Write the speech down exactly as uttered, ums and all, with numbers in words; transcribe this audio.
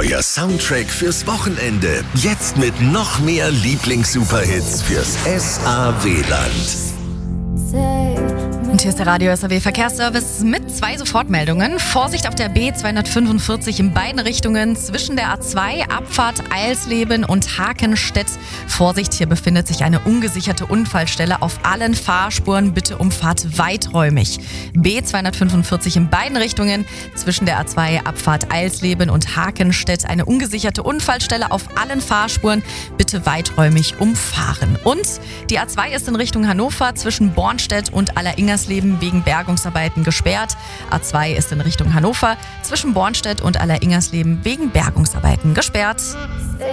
Euer Soundtrack fürs Wochenende. Jetzt mit noch mehr Lieblings-Superhits fürs S A W-Land. Und hier ist der Radio S A W Verkehrsservice mit zwei Sofortmeldungen. Vorsicht auf der B zweihundertfünfundvierzig in beiden Richtungen zwischen der A zwei, Abfahrt Eilsleben und Hakenstedt. Vorsicht, hier befindet sich eine ungesicherte Unfallstelle auf allen Fahrspuren. Bitte umfahrt weiträumig. B zweihundertfünfundvierzig in beiden Richtungen zwischen der A zwei, Abfahrt Eilsleben und Hakenstedt. Eine ungesicherte Unfallstelle auf allen Fahrspuren. Bitte weiträumig umfahren. Und die A zwei ist in Richtung Hannover zwischen Bornstedt und Alleringers wegen Bergungsarbeiten gesperrt. A zwei ist in Richtung Hannover zwischen Bornstedt und Alleringers wegen Bergungsarbeiten gesperrt.